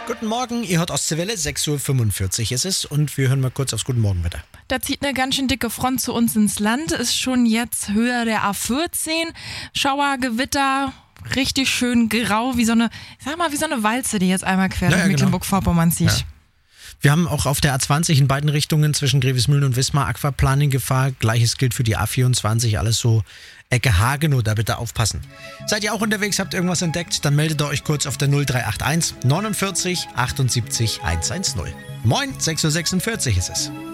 Guten Morgen, ihr hört Ostseewelle, 6.45 Uhr ist es und wir hören mal kurz aufs Guten Morgenwetter. Da zieht eine ganz schön dicke Front zu uns ins Land, ist schon jetzt Höhe der A14, Schauer, Gewitter, richtig schön grau, wie so eine Walze, die jetzt einmal quer durch Mecklenburg-Vorpommern zieht. Ja. Wir haben auch auf der A20 in beiden Richtungen zwischen Grevismühlen und Wismar Aquaplaning-Gefahr. Gleiches gilt für die A24, alles so Ecke Hagenow, da bitte aufpassen. Seid ihr auch unterwegs, habt irgendwas entdeckt, dann meldet ihr euch kurz auf der 0381 49 78 110. Moin, 6.46 Uhr ist es.